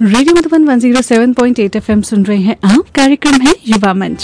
Radio Madhuban 107.8 FM सुन रहे हैं आप। कार्यक्रम है युवा मंच।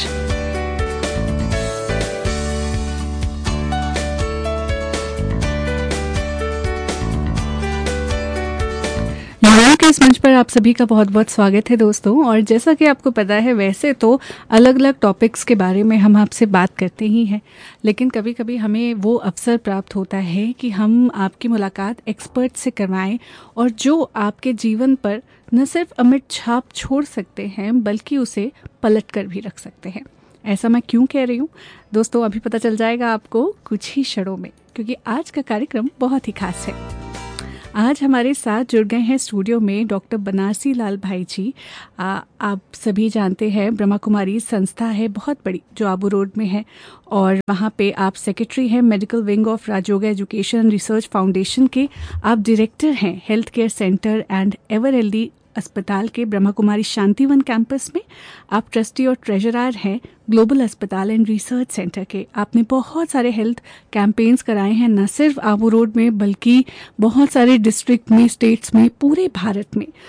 युवाओं के इस मंच पर आप सभी का बहुत बहुत स्वागत है दोस्तों। और जैसा कि आपको पता है, वैसे तो अलग अलग टॉपिक्स के बारे में हम आपसे बात करते ही हैं, लेकिन कभी कभी हमें वो अवसर प्राप्त होता है कि हम आपकी मुलाकात एक्सपर्ट से करवाएं, और जो आपके जीवन पर न सिर्फ अमिट छाप छोड़ सकते हैं बल्कि उसे पलट कर भी रख सकते हैं। ऐसा मैं क्यों कह रही हूँ दोस्तों, अभी पता चल जाएगा आपको कुछ ही क्षणों में, क्योंकि आज का कार्यक्रम बहुत ही खास है। आज हमारे साथ जुड़ गए हैं स्टूडियो में डॉक्टर बनारसी लाल भाई जी। आप सभी जानते हैं ब्रह्मा कुमारी संस्था है बहुत बड़ी जो आबू रोड में है, और वहाँ पे आप सेक्रेटरी हैं medical wing of Rajyoga education and research foundation के। आप डायरेक्टर हैं health care centre and ever healthy अस्पताल के ब्रह्मा कुमारी शांतिवन कैंपस में। आप ट्रस्टी और ट्रेजरर हैं ग्लोबल अस्पताल एंड रिसर्च सेंटर के। आपने बहुत सारे हेल्थ कैंपेन्स कराए हैं, न सिर्फ आबू रोड में बल्कि बहुत सारे डिस्ट्रिक्ट में, स्टेट्स में, पूरे भारत में।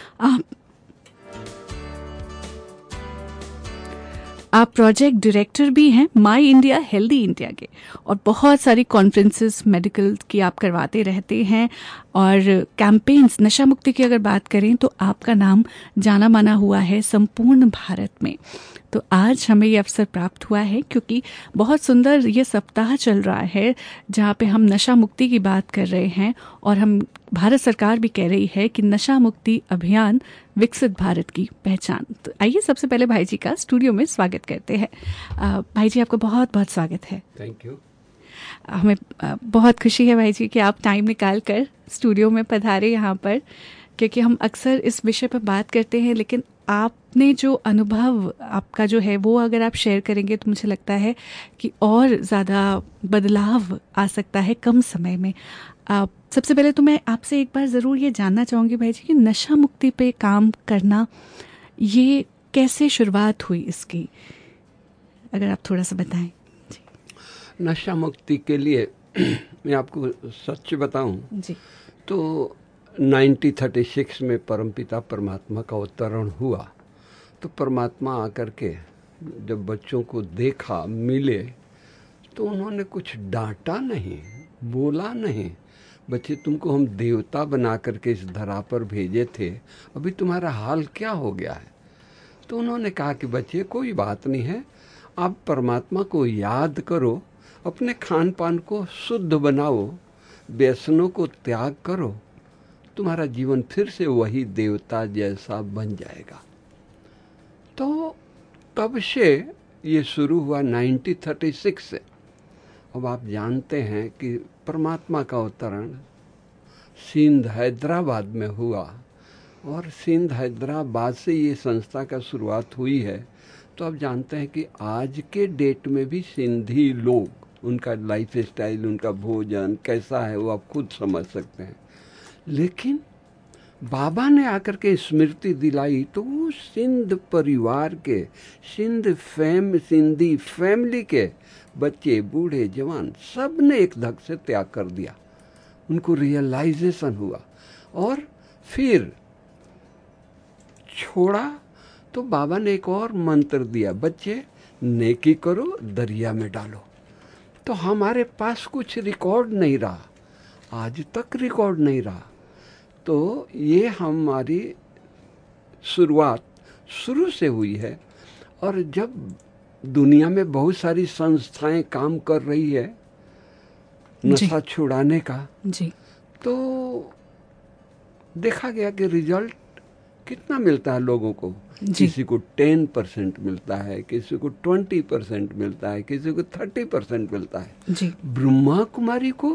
आप प्रोजेक्ट डायरेक्टर भी हैं माई इंडिया हेल्दी इंडिया के, और बहुत सारी कॉन्फ्रेंसेस मेडिकल की आप करवाते रहते हैं। और कैंपेन्स नशा मुक्ति की अगर बात करें तो आपका नाम जाना माना हुआ है संपूर्ण भारत में। तो आज हमें ये अवसर प्राप्त हुआ है क्योंकि बहुत सुंदर ये सप्ताह चल रहा है जहाँ पे हम नशा मुक्ति की बात कर रहे हैं, और हम भारत सरकार भी कह रही है कि नशा मुक्ति अभियान विकसित भारत की पहचान। तो आइए सबसे पहले भाई जी का स्टूडियो में स्वागत करते हैं। भाई जी आपका बहुत बहुत स्वागत है। Thank you. हमें बहुत खुशी है भाई जी कि आप टाइम निकाल कर स्टूडियो में पधारे यहाँ पर, क्योंकि हम अक्सर इस विषय पर बात करते हैं, लेकिन आपने जो अनुभव आपका जो है वो अगर आप शेयर करेंगे तो मुझे लगता है कि और ज़्यादा बदलाव आ सकता है कम समय में। सबसे पहले तो मैं आपसे एक बार ज़रूर ये जानना चाहूँगी भाई जी कि नशा मुक्ति पे काम करना ये कैसे शुरुआत हुई इसकी, अगर आप थोड़ा सा बताएं। नशा मुक्ति के लिए मैं आपको सच बताऊं जी तो 1936 में परमपिता परमात्मा का अवतरण हुआ। तो परमात्मा आकर के जब बच्चों को देखा, मिले, तो उन्होंने कुछ डांटा नहीं, बोला नहीं। बच्चे, तुमको हम देवता बना करके इस धरा पर भेजे थे, अभी तुम्हारा हाल क्या हो गया है। तो उन्होंने कहा कि बच्चे कोई बात नहीं है, आप परमात्मा को याद करो, अपने खान पान को शुद्ध बनाओ, व्यसनों को त्याग करो, तुम्हारा जीवन फिर से वही देवता जैसा बन जाएगा। तो तब से ये शुरू हुआ 1936 से। अब आप जानते हैं कि परमात्मा का अवतरण सिंध हैदराबाद में हुआ, और सिंध हैदराबाद से ये संस्था का शुरुआत हुई है। तो आप जानते हैं कि आज के डेट में भी सिंधी लोग, उनका लाइफ स्टाइल, उनका भोजन कैसा है वो आप खुद समझ सकते हैं। लेकिन बाबा ने आकर के स्मृति दिलाई तो वो सिंध परिवार के, सिंधी फैमिली के बच्चे, बूढ़े, जवान, सब ने एक धक से त्याग कर दिया। उनको रियलाइजेशन हुआ और फिर छोड़ा। तो बाबा ने एक और मंत्र दिया, बच्चे नेकी करो, दरिया में डालो। तो हमारे पास कुछ रिकॉर्ड नहीं रहा, आज तक रिकॉर्ड नहीं रहा। तो ये हमारी शुरुआत शुरू से हुई है। और जब दुनिया में बहुत सारी संस्थाएं काम कर रही है नशा छुड़ाने का जी, तो देखा गया कि रिजल्ट कितना मिलता है लोगों को। किसी को 10% मिलता है, किसी को 20% मिलता है, किसी को 30% मिलता है जी। ब्रह्मा कुमारी को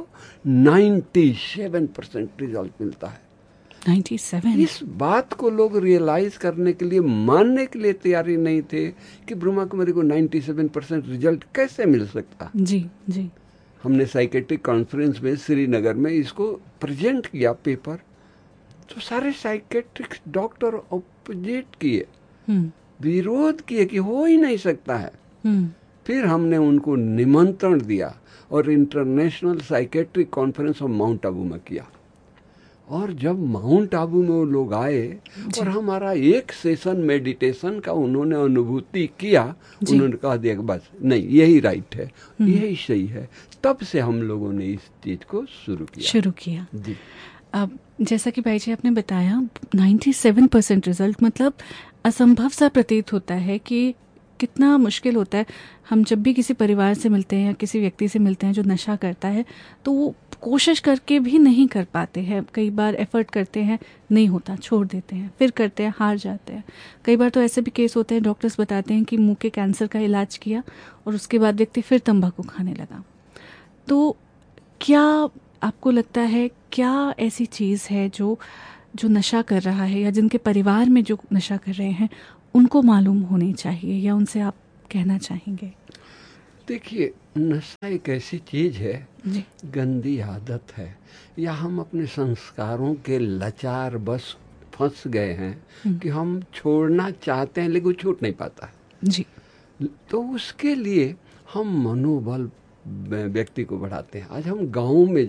97% रिजल्ट मिलता है। 97। इस बात को लोग रियलाइज करने के लिए, मानने के लिए तैयारी नहीं थे कि ब्रह्मा कुमारी को 97% रिजल्ट कैसे मिल सकता। जी जी। हमने साइकेट्रिक कॉन्फ्रेंस में श्रीनगर में इसको प्रेजेंट किया पेपर, तो सारे साइकेट्रिक डॉक्टर अपोजिट किए, विरोध किए कि हो ही नहीं सकता है। फिर हमने उनको निमंत्रण दिया और international psychiatric conference of mount Abu में किया, और जब माउंट आबू में वो लोग आए और हमारा एक सेशन मेडिटेशन का उन्होंने अनुभूति किया, उन्होंने कहा दिया कि बस नहीं, यही राइट है, यही सही है। तब से हम लोगों ने इस चीज को शुरू किया जी। अब जैसा कि भाई जी आपने बताया 97% रिजल्ट, मतलब असंभव सा प्रतीत होता है कि कितना मुश्किल होता है। हम जब भी किसी परिवार से मिलते हैं या किसी व्यक्ति से मिलते हैं जो नशा करता है, तो वो कोशिश करके भी नहीं कर पाते हैं। कई बार एफर्ट करते हैं, नहीं होता, छोड़ देते हैं, फिर करते हैं, हार जाते हैं। कई बार तो ऐसे भी केस होते हैं, डॉक्टर्स बताते हैं कि मुंह के कैंसर का इलाज किया और उसके बाद व्यक्ति फिर तंबाकू खाने लगा। तो क्या आपको लगता है, क्या ऐसी चीज़ है जो नशा कर रहा है या जिनके परिवार में जो नशा कर रहे हैं उनको मालूम होनी चाहिए, या उनसे आप कहना चाहेंगे? देखिए, नशा एक ऐसी चीज है, गंदी आदत है, या हम अपने संस्कारों के लाचार बस फंस गए हैं कि हम छोड़ना चाहते हैं लेकिन छूट नहीं पाता जी। तो उसके लिए हम मनोबल व्यक्ति को बढ़ाते हैं। आज हम गाँव में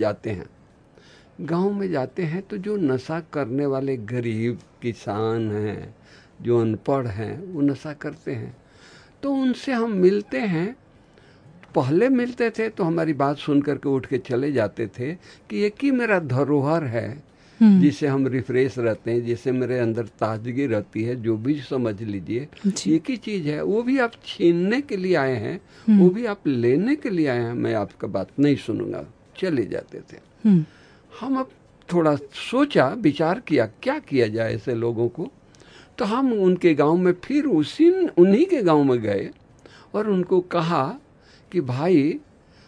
जाते हैं तो जो नशा करने वाले गरीब किसान हैं, जो अनपढ़ हैं, वो नशा करते हैं, तो उनसे हम मिलते हैं। पहले मिलते थे तो हमारी बात सुन करके उठ के चले जाते थे कि एक ही मेरा धरोहर है जिससे हम रिफ्रेश रहते हैं, जिससे मेरे अंदर ताजगी रहती है, जो भी समझ लीजिए एक ही चीज़ है। वो भी आप छीनने के लिए आए हैं, वो भी आप लेने के लिए आए हैं, मैं आपका बात नहीं सुनूंगा, चले जाते थे। हम अब थोड़ा सोचा, विचार किया क्या किया जाए ऐसे लोगों को। तो हम उनके गांव में फिर उन्हीं के गांव में गए और उनको कहा कि भाई,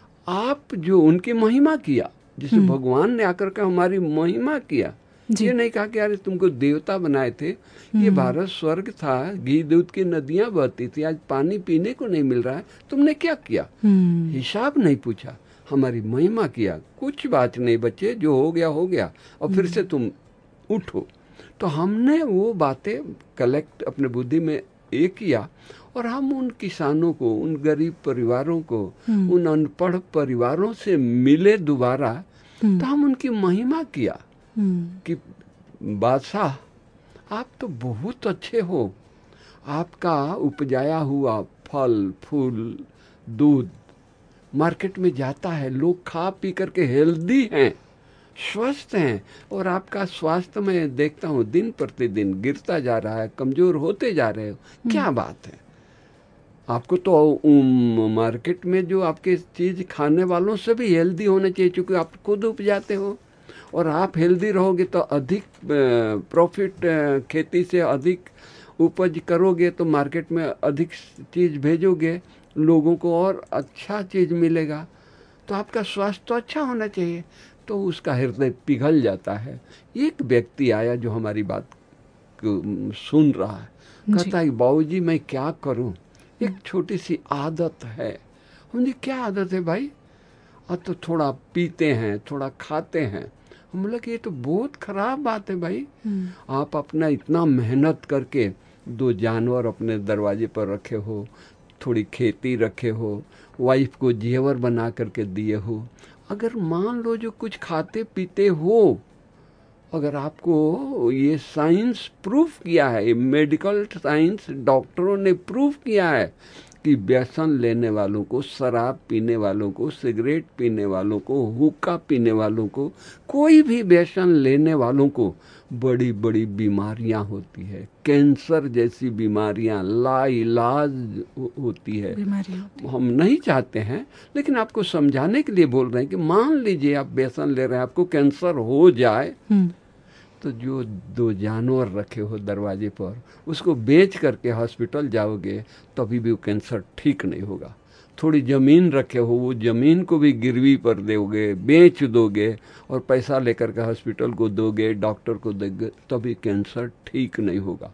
आप जो उनकी महिमा किया, जिसे भगवान ने आकर के हमारी महिमा किया, ये नहीं कहा कि यार तुमको देवता बनाए थे, ये भारत स्वर्ग था, घी दूध की नदियां बहती थी, आज पानी पीने को नहीं मिल रहा है, तुमने क्या किया? हिसाब नहीं पूछा, हमारी महिमा किया, कुछ बात नहीं बच्चे, जो हो गया हो गया, और फिर से तुम उठो। तो हमने वो बातें कलेक्ट अपने बुद्धि में एक किया और हम उन किसानों को, उन गरीब परिवारों को, उन अनपढ़ परिवारों से मिले दोबारा। तो हम उनकी महिमा किया कि बादशाह, आप तो बहुत अच्छे हो, आपका उपजाया हुआ फल फूल दूध मार्केट में जाता है, लोग खा पी करके हेल्दी हैं, स्वस्थ हैं, और आपका स्वास्थ्य मैं देखता हूँ दिन प्रतिदिन गिरता जा रहा है, कमजोर होते जा रहे हो, क्या बात है? आपको तो मार्केट में जो आपके चीज खाने वालों से भी हेल्दी होना चाहिए, क्योंकि आप खुद उपजाते हो, और आप हेल्दी रहोगे तो अधिक प्रॉफिट, खेती से अधिक उपज करोगे तो मार्केट में अधिक चीज भेजोगे, लोगों को और अच्छा चीज मिलेगा, तो आपका स्वास्थ्य तो अच्छा होना चाहिए। तो उसका हृदय पिघल जाता है। एक व्यक्ति आया जो हमारी बात को सुन रहा है, कहता है बाबूजी मैं क्या करूं, एक छोटी सी आदत है। हमने क्या आदत है भाई? तो थोड़ा पीते हैं, थोड़ा खाते हैं। हम बोला कि ये तो बहुत खराब बात है भाई। आप अपना इतना मेहनत करके 2 जानवर अपने दरवाजे पर रखे हो, थोड़ी खेती रखे हो, वाइफ को जेवर बना करके दिए हो, अगर मान लो जो कुछ खाते पीते हो, अगर आपको ये साइंस प्रूफ किया है, मेडिकल साइंस, डॉक्टरों ने प्रूफ किया है कि व्यसन लेने वालों को, शराब पीने वालों को, सिगरेट पीने वालों को, हुक्का पीने वालों को, कोई भी व्यसन लेने वालों को बड़ी बड़ी बीमारियां होती है, कैंसर जैसी बीमारियां लाइलाज होती है। हम नहीं चाहते हैं, लेकिन आपको समझाने के लिए बोल रहे हैं कि मान लीजिए आप व्यसन ले रहे हैं, आपको कैंसर हो जाए, तो जो 2 जानवर रखे हो दरवाजे पर, उसको बेच करके हॉस्पिटल जाओगे तभी भी वो कैंसर ठीक नहीं होगा। थोड़ी ज़मीन रखे हो, वो ज़मीन को भी गिरवी पर दोगे, बेच दोगे और पैसा लेकर के हॉस्पिटल को दोगे, डॉक्टर को दोगे, तभी कैंसर ठीक नहीं होगा।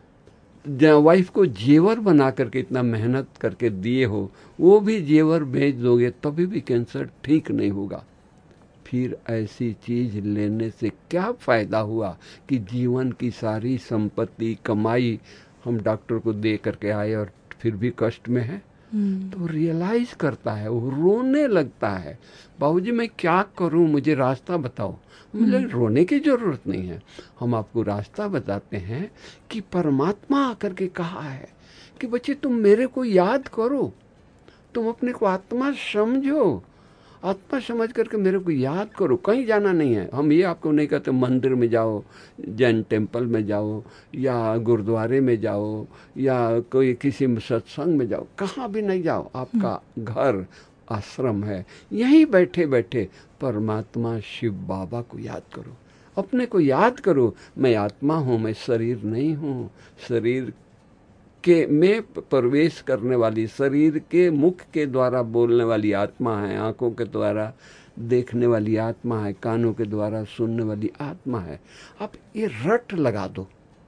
वाइफ को जेवर बना करके इतना मेहनत करके दिए हो, वो भी जेवर बेच दोगे तभी भी कैंसर ठीक नहीं होगा। फिर ऐसी चीज लेने से क्या फायदा हुआ कि जीवन की सारी संपत्ति कमाई हम डॉक्टर को दे करके आए और फिर भी कष्ट में है। तो रियलाइज करता है, वो रोने लगता है, बाबूजी मैं क्या करूं, मुझे रास्ता बताओ। मुझे रोने की जरूरत नहीं है, हम आपको रास्ता बताते हैं कि परमात्मा आकर के कहा है कि बच्चे तुम मेरे को याद करो, तुम अपने को आत्मा समझो, आत्मा समझ करके मेरे को याद करो। कहीं जाना नहीं है, हम ये आपको नहीं कहते मंदिर में जाओ, जैन टेम्पल में जाओ, या गुरुद्वारे में जाओ, या कोई किसी सत्संग में जाओ, कहाँ भी नहीं जाओ। आपका घर आश्रम है, यहीं बैठे बैठे परमात्मा शिव बाबा को याद करो, अपने को याद करो। मैं आत्मा हूँ, मैं शरीर नहीं हूँ। शरीर के में प्रवेश करने वाली, शरीर के मुख के द्वारा बोलने वाली आत्मा है, आंखों के द्वारा देखने वाली आत्मा है, कानों के द्वारा सुनने वाली आत्मा है। आप ये रट लगा दो,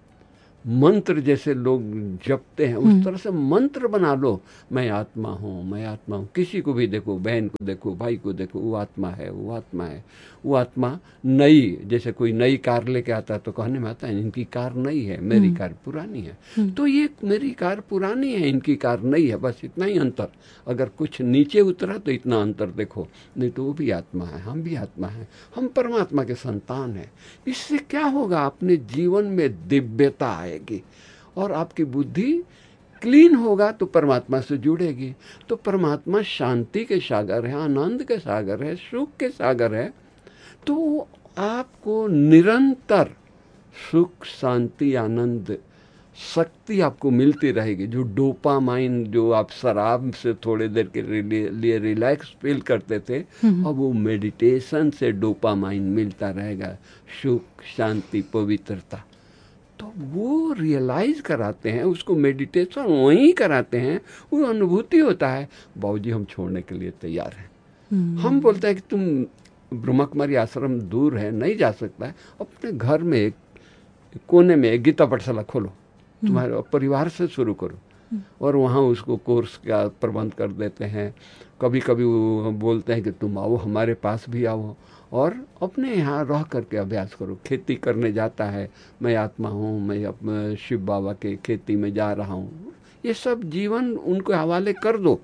मंत्र जैसे लोग जपते हैं उस तरह से मंत्र बना लो, मैं आत्मा हूँ, मैं आत्मा हूँ। किसी को भी देखो, बहन को देखो, भाई को देखो, वो आत्मा है, वो आत्मा है। वो आत्मा नई, जैसे कोई नई कार लेके आता है तो कहने में आता है इनकी कार नई है, मेरी कार पुरानी है। तो ये मेरी कार पुरानी है, इनकी कार नई है, बस इतना ही अंतर। अगर कुछ नीचे उतरा तो इतना अंतर देखो, नहीं तो वो भी आत्मा है, हम भी आत्मा है, हम परमात्मा के संतान हैं। इससे क्या होगा, अपने जीवन में दिव्यता आएगी और आपकी बुद्धि क्लीन होगा तो परमात्मा से जुड़ेगी। तो परमात्मा शांति के सागर है, आनंद के सागर है, सुख के सागर है। तो आपको निरंतर सुख, शांति, आनंद, शक्ति आपको मिलती रहेगी। जो डोपामाइन, जो आप शराब से थोड़े देर के लिए रिलैक्स फील करते थे, अब वो मेडिटेशन से डोपामाइन मिलता रहेगा, सुख, शांति, पवित्रता। तो वो रियलाइज कराते हैं, उसको मेडिटेशन वहीं कराते हैं, वो अनुभूति होता है। बाबूजी हम छोड़ने के लिए तैयार हैं। हम बोलते हैं कि तुम ब्रह्मा कुमारी आश्रम दूर है, नहीं जा सकता है, अपने घर में एक कोने में एक गीता पाठशाला खोलो, तुम्हारे परिवार से शुरू करो, और वहाँ उसको कोर्स का प्रबंध कर देते हैं। कभी कभी वो बोलते हैं कि तुम आओ, हमारे पास भी आओ और अपने यहाँ रह करके अभ्यास करो। खेती करने जाता है, मैं आत्मा हूँ, मैं शिव बाबा के खेती में जा रहा हूँ, ये सब जीवन उनको हवाले कर दो।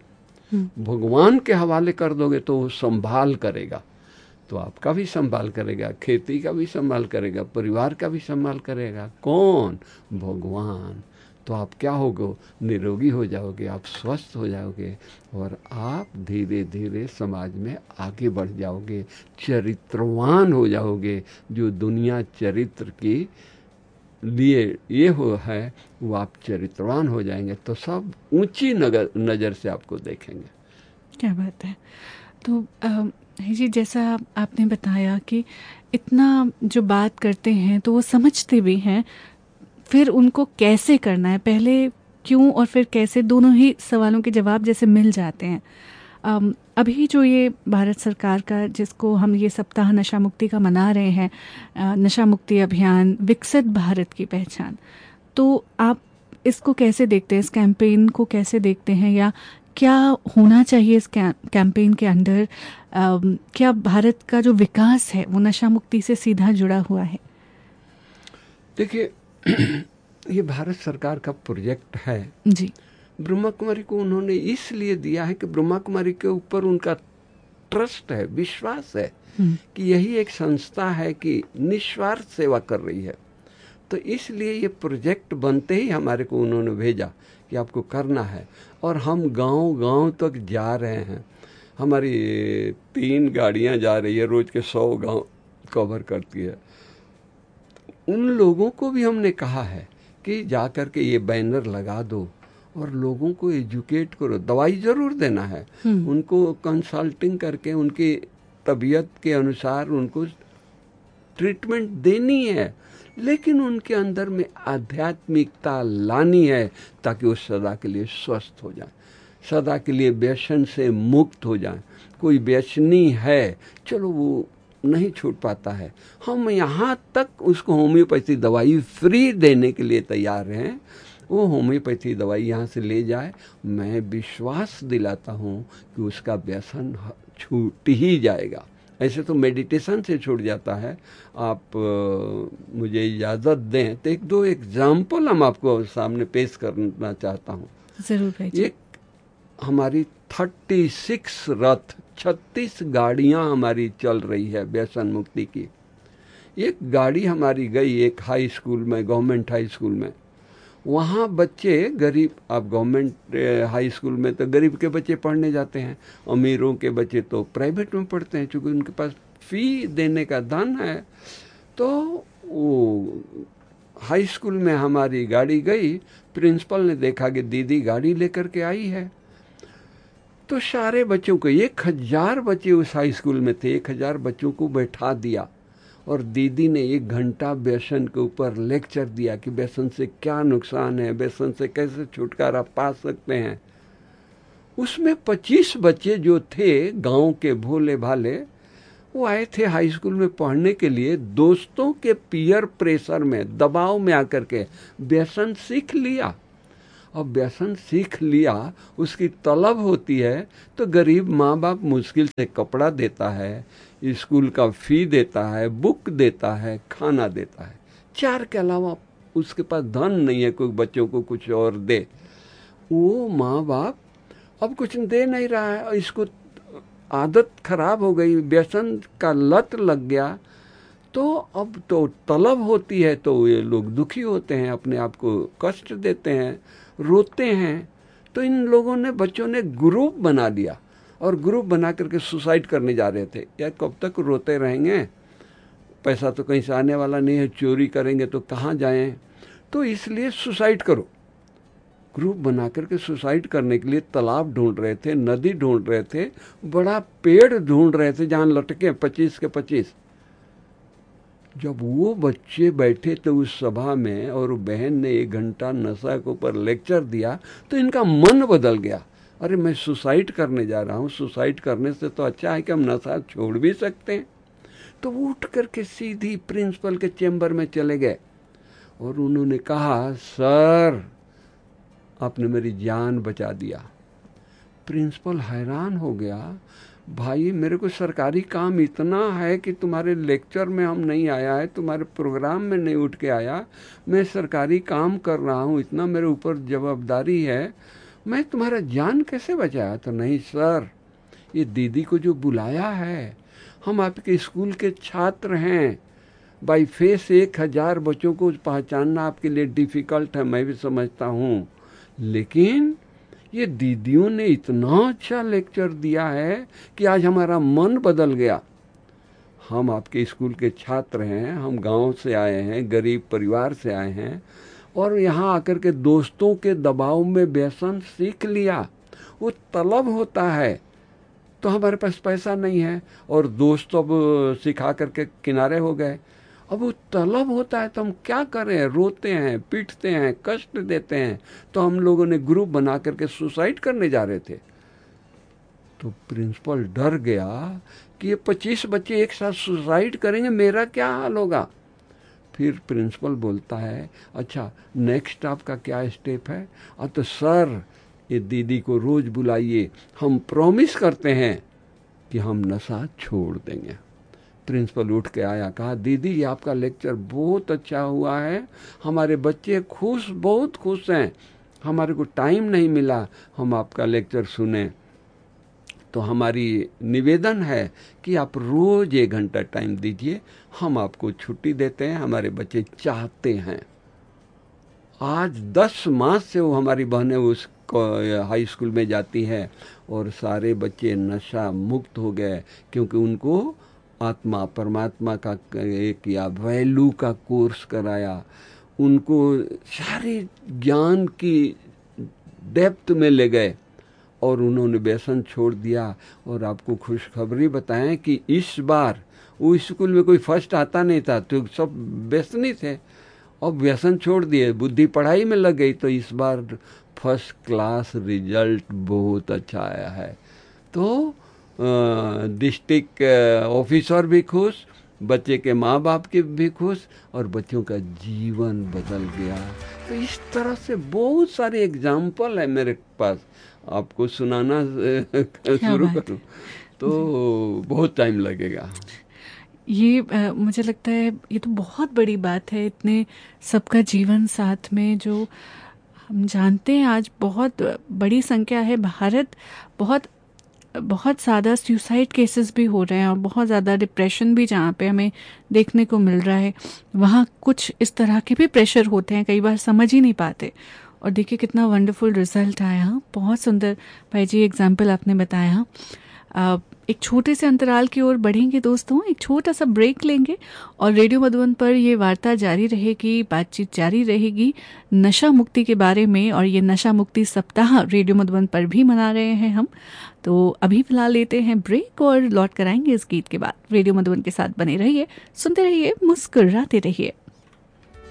भगवान के हवाले कर दोगे तो वो संभाल करेगा, तो आपका भी संभाल करेगा, खेती का भी संभाल करेगा, परिवार का भी संभाल करेगा। कौन? भगवान। तो आप क्या होगे, निरोगी हो जाओगे, आप स्वस्थ हो जाओगे और आप धीरे धीरे समाज में आगे बढ़ जाओगे, चरित्रवान हो जाओगे। जो दुनिया चरित्र की लिए ये हो है, वो आप चरित्रवान हो जाएंगे तो सब ऊंची नज़र से आपको देखेंगे। क्या बात है। तो जी, जैसा आपने बताया कि इतना जो बात करते हैं तो वो समझते भी हैं, फिर उनको कैसे करना है, पहले क्यों और फिर कैसे, दोनों ही सवालों के जवाब जैसे मिल जाते हैं। अभी जो ये भारत सरकार का, जिसको हम ये सप्ताह नशा मुक्ति का मना रहे हैं, नशा मुक्ति अभियान, विकसित भारत की पहचान, तो आप इसको कैसे देखते हैं, इस कैंपेन को कैसे देखते हैं, या क्या होना चाहिए इस कैंपेन के अंदर? क्या भारत का जो विकास है वो नशा मुक्ति से सीधा जुड़ा हुआ है? देखिए ये भारत सरकार का प्रोजेक्ट है जी। ब्रह्मा कुमारी को उन्होंने इसलिए दिया है कि ब्रह्मा कुमारी के ऊपर उनका ट्रस्ट है, विश्वास है कि यही एक संस्था है कि निस्वार्थ सेवा कर रही है। तो इसलिए ये प्रोजेक्ट बनते ही हमारे को उन्होंने भेजा कि आपको करना है, और हम गांव-गांव तक जा रहे हैं। हमारी 3 गाड़ियां जा रही है, रोज के 100 गांव कवर करती है। उन लोगों को भी हमने कहा है कि जा कर के ये बैनर लगा दो और लोगों को एजुकेट करो। दवाई ज़रूर देना है, उनको कंसल्टिंग करके उनकी तबीयत के अनुसार उनको ट्रीटमेंट देनी है, लेकिन उनके अंदर में आध्यात्मिकता लानी है ताकि वो सदा के लिए स्वस्थ हो जाए, सदा के लिए व्यसन से मुक्त हो जाए। कोई व्यसनी है, चलो वो नहीं छूट पाता है, हम यहाँ तक उसको होम्योपैथी दवाई फ्री देने के लिए तैयार हैं। वो होम्योपैथी दवाई यहाँ से ले जाए, मैं विश्वास दिलाता हूँ कि उसका व्यसन छूट ही जाएगा। ऐसे तो मेडिटेशन से छूट जाता है। आप मुझे इजाज़त दें तो 1-2 एग्जाम्पल हम आपको सामने पेश करना चाहता हूँ। ज़रूर भाई जी। एक हमारी 36 रथ, 36 गाड़ियां हमारी चल रही है व्यसन मुक्ति की। एक गाड़ी हमारी गई एक हाई स्कूल में, गवर्नमेंट हाई स्कूल में। वहाँ बच्चे गरीब, अब गवर्नमेंट हाई स्कूल में तो गरीब के बच्चे पढ़ने जाते हैं, अमीरों के बच्चे तो प्राइवेट में पढ़ते हैं, क्योंकि उनके पास फी देने का धन है। तो वो हाई स्कूल में हमारी गाड़ी गई, प्रिंसिपल ने देखा कि दीदी गाड़ी लेकर के आई है, तो सारे बच्चों को, 1000 बच्चे उस हाई स्कूल में थे, 1000 बच्चों को बैठा दिया और दीदी ने 1 घंटा व्यसन के ऊपर लेक्चर दिया कि व्यसन से क्या नुकसान है, व्यसन से कैसे छुटकारा पा सकते हैं। उसमें 25 बच्चे जो थे गांव के भोले भाले, वो आए थे हाई स्कूल में पढ़ने के लिए, दोस्तों के पीयर प्रेशर में, दबाव में आकर के व्यसन सीख लिया। अब व्यसन सीख लिया, उसकी तलब होती है, तो गरीब माँ बाप मुश्किल से कपड़ा देता है, स्कूल का फी देता है, बुक देता है, खाना देता है, 4 के अलावा उसके पास धन नहीं है कोई बच्चों को कुछ और दे। वो माँ बाप अब कुछ दे नहीं रहा है, इसको आदत खराब हो गई, व्यसन का लत लग गया, तो अब तो तलब होती है, तो ये लोग दुखी होते हैं, अपने आप को कष्ट देते हैं, रोते हैं। तो इन लोगों ने, बच्चों ने ग्रुप बना लिया और ग्रुप बना करके सुसाइड करने जा रहे थे। यार कब तक रोते रहेंगे, पैसा तो कहीं से आने वाला नहीं है, चोरी करेंगे तो कहाँ जाएं, तो इसलिए सुसाइड करो। ग्रुप बना करके सुसाइड करने के लिए तालाब ढूंढ रहे थे, नदी ढूंढ रहे थे, बड़ा पेड़ ढूंढ रहे थे जहाँ लटके 25 के 25। जब वो बच्चे बैठे थे उस सभा में और बहन ने 1 घंटा नशा के ऊपर लेक्चर दिया, तो इनका मन बदल गया। अरे मैं सुसाइड करने जा रहा हूँ, सुसाइड करने से तो अच्छा है कि हम नशा छोड़ भी सकते हैं। तो वो उठ करके सीधी प्रिंसिपल के चैम्बर में चले गए और उन्होंने कहा, सर आपने मेरी जान बचा दिया। प्रिंसिपल हैरान हो गया, भाई मेरे को सरकारी काम इतना है कि तुम्हारे लेक्चर में हम नहीं आया है, तुम्हारे प्रोग्राम में नहीं उठ के आया, मैं सरकारी काम कर रहा हूँ, इतना मेरे ऊपर जवाबदारी है, मैं तुम्हारा जान कैसे बचाया? तो नहीं सर, ये दीदी को जो बुलाया है, हम आपके स्कूल के छात्र हैं, बाई फेस 1000 बच्चों को पहचानना आपके लिए डिफ़िकल्ट है, मैं भी समझता हूँ, लेकिन ये दीदियों ने इतना अच्छा लेक्चर दिया है कि आज हमारा मन बदल गया। हम आपके स्कूल के छात्र हैं, हम गांव से आए हैं, गरीब परिवार से आए हैं, और यहाँ आकर के दोस्तों के दबाव में व्यसन सीख लिया। वो तलब होता है, तो हमारे पास पैसा नहीं है और दोस्त अब सिखा करके किनारे हो गए। अब वो तलब होता है तो हम क्या करें, रोते हैं, पीटते हैं, कष्ट देते हैं। तो हम लोगों ने ग्रुप बना करके सुसाइड करने जा रहे थे। तो प्रिंसिपल डर गया कि ये 25 बच्चे एक साथ सुसाइड करेंगे, मेरा क्या हाल होगा। फिर प्रिंसिपल बोलता है, अच्छा नेक्स्ट आपका क्या स्टेप है? तो सर ये दीदी को रोज बुलाइए, हम प्रॉमिस करते हैं कि हम नशा छोड़ देंगे। प्रिंसिपल उठ के आया, कहा दीदी ये आपका लेक्चर बहुत अच्छा हुआ है, हमारे बच्चे खुश, बहुत खुश हैं, हमारे को टाइम नहीं मिला हम आपका लेक्चर सुने, तो हमारी निवेदन है कि आप रोज 1 घंटा टाइम दीजिए, हम आपको छुट्टी देते हैं, हमारे बच्चे चाहते हैं। आज 10 मास से वो हमारी बहनें उस हाई स्कूल में जाती है और सारे बच्चे नशा मुक्त हो गए, क्योंकि उनको आत्मा परमात्मा का एक या वैल्यू का कोर्स कराया, उनको सारे ज्ञान की डेप्थ में ले गए और उन्होंने व्यसन छोड़ दिया। और आपको खुशखबरी बताएं कि इस बार वो स्कूल में कोई फर्स्ट आता नहीं था, तो सब व्यसनी थे, अब व्यसन छोड़ दिए, बुद्धि पढ़ाई में लग गई, तो इस बार फर्स्ट क्लास रिजल्ट बहुत अच्छा आया है। तो डिस्ट्रिक्ट ऑफिसर भी खुश, बच्चे के माँ बाप के भी खुश, और बच्चों का जीवन बदल गया। तो इस तरह से बहुत सारे एग्जाम्पल है मेरे पास, आपको सुनाना शुरू करूं तो बहुत टाइम लगेगा। ये मुझे लगता है ये तो बहुत बड़ी बात है, इतने सबका जीवन साथ में जो हम जानते हैं आज बहुत बड़ी संख्या है, भारत बहुत बहुत ज़्यादा सुसाइड केसेस भी हो रहे हैं और बहुत ज़्यादा डिप्रेशन भी जहाँ पे हमें देखने को मिल रहा है, वहाँ कुछ इस तरह के भी प्रेशर होते हैं, कई बार समझ ही नहीं पाते। और देखिए कितना वंडरफुल रिजल्ट आया, बहुत सुंदर भाई जी एग्जाम्पल आपने बताया। एक छोटे से अंतराल की ओर बढ़ेंगे दोस्तों, एक छोटा सा ब्रेक लेंगे और रेडियो मधुबन पर ये वार्ता जारी रहेगी, बातचीत जारी रहेगी नशा मुक्ति के बारे में। और ये नशा मुक्ति सप्ताह रेडियो मधुबन पर भी मना रहे हैं हम। तो अभी फिलहाल लेते हैं ब्रेक और लौट कर आएंगे इस गीत के बाद। रेडियो मधुबन के साथ बने रहिए, सुनते रहिए, मुस्कुराते रहिए।